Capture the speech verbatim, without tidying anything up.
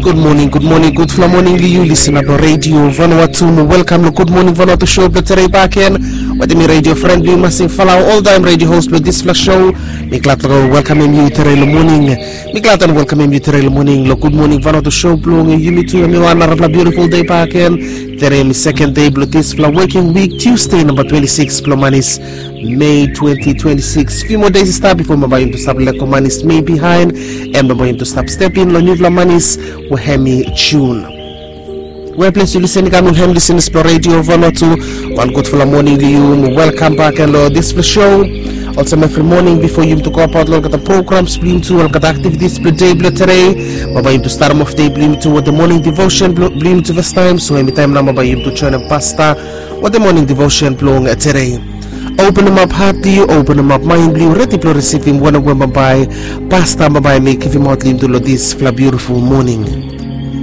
good morning, good morning, good fla morning you listen up radio Vanuatu. Welcome to Good Morning Vanuatu show today back in with me radio friend we must follow all time radio host with this flash show. Me glad to welcome you today in the morning. Me glad to welcome you today in the morning. Lo Good Morning Vanuatu show blowing you me too. Me want a beautiful day back in. Today my second day blue this fla working week Tuesday number twenty-six Plomanis May twenty twenty-six. Few more days to start before my buying to stop like manis may behind and my buying to stop stepping. Lo new manis we hemi tune. Well, please you listen again. We hem listen to radio Vanuatu. One good full morning to you. Welcome back and uh, this for show. Also every morning before you to go out look at the programs, blame to look at activities per day today. Baba to start off day blame to what the morning devotion blame to this time. So every time now baba to join a pasta what the morning devotion blowing today. Open them up heart to you, open them up mind blue, ready to receive him one of them by pasta bye make him out to this for beautiful morning.